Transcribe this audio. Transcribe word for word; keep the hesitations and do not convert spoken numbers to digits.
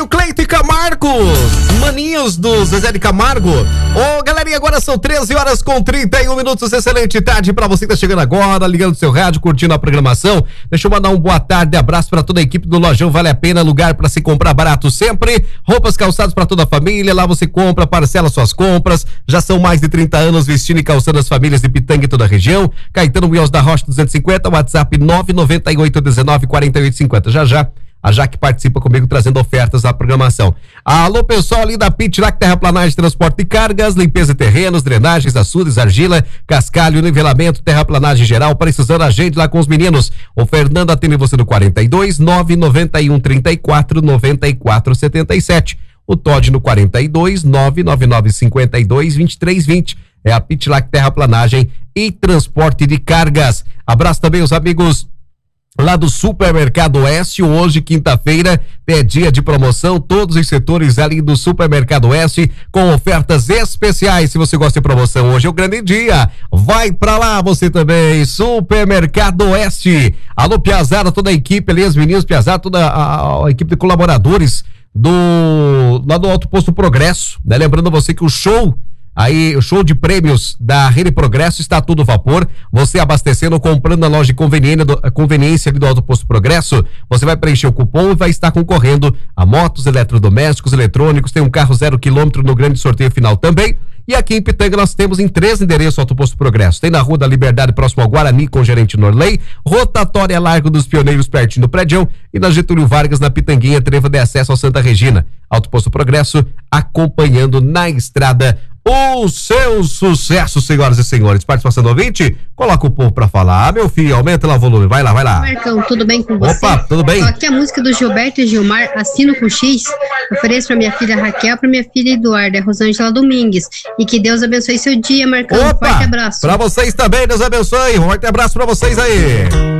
Maninho Cleito e Camargo, maninhos do Zezé de Camargo. Ô, galerinha, agora são treze horas com trinta e um minutos, excelente tarde pra você que tá chegando agora, ligando o seu rádio, curtindo a programação. Deixa eu mandar um boa tarde, abraço pra toda a equipe do Lojão Vale a Pena, lugar pra se comprar barato sempre, roupas, calçados pra toda a família, lá você compra, parcela suas compras, já são mais de trinta anos vestindo e calçando as famílias de Pitanga e toda a região. Caetano Wills da Rocha duzentos e cinquenta, WhatsApp nove nove oito um nove quatro oito cinco zero. Já já a Jaque participa comigo trazendo ofertas à programação. Alô, pessoal ali da Pitlac Terraplanagem, Transporte de Cargas, limpeza de terrenos, drenagens, açudes, argila, cascalho, nivelamento, terraplanagem geral, precisando a gente lá com os meninos. O Fernando atende você no quarenta e dois, nove nove um, trinta e quatro, noventa e quatro, setenta e sete. O Todd no quarenta e dois, nove nove nove, cinquenta e dois, vinte e três, vinte. É a Pitlac Terraplanagem e Transporte de Cargas. Abraço também os amigos lá do Supermercado Oeste. Hoje, quinta-feira, é dia de promoção, todos os setores ali do Supermercado Oeste com ofertas especiais. Se você gosta de promoção, hoje é o grande dia, vai pra lá você também, Supermercado Oeste. Alô, Piazada, toda a equipe ali, os meninos Piazada, toda a, a equipe de colaboradores do lá do Alto Posto Progresso, né? Lembrando você que o show Aí, o show de prêmios da Rede Progresso está a todo vapor. Você abastecendo, comprando na loja de conveniência do, conveniência ali do Alto Posto Progresso, você vai preencher o cupom e vai estar concorrendo a motos, eletrodomésticos, eletrônicos. Tem um carro zero quilômetro no grande sorteio final também. E aqui em Pitanga nós temos em três endereços Alto Posto Progresso. Tem na Rua da Liberdade, próximo ao Guarani, com o gerente Norley, Rotatória Largo dos Pioneiros, pertinho do prédio, e na Getúlio Vargas, na Pitanguinha, trevo de acesso ao Santa Regina. Alto Posto Progresso, acompanhando na estrada o seu sucesso, senhoras e senhores. Participação do ouvinte, coloca o povo pra falar. Ah, meu filho, aumenta lá o volume, vai lá, vai lá. Marcão, tudo bem com você? Opa, tudo bem? Aqui a música do Gilberto e Gilmar, Assino com X, ofereço pra minha filha Raquel, pra minha filha Eduarda, Rosângela Domingues, e que Deus abençoe seu dia, Marcão. Opa, um forte abraço. Pra vocês também, Deus abençoe, um forte abraço pra vocês aí.